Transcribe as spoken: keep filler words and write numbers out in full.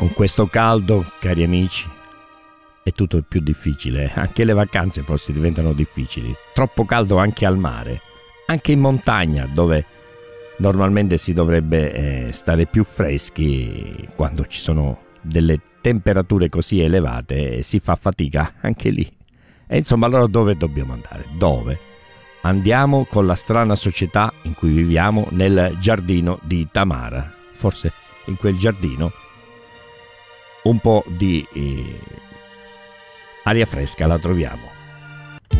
Con questo caldo, cari amici, è tutto più difficile. Anche le vacanze forse diventano difficili. Troppo caldo anche al mare, anche in montagna, dove normalmente si dovrebbe eh, stare più freschi. Quando ci sono delle temperature così elevate si fa fatica anche lì. E insomma, allora dove dobbiamo andare? Dove? Andiamo con la strana società in cui viviamo nel giardino di Tamara. Forse in quel giardino un po' di eh, aria fresca la troviamo.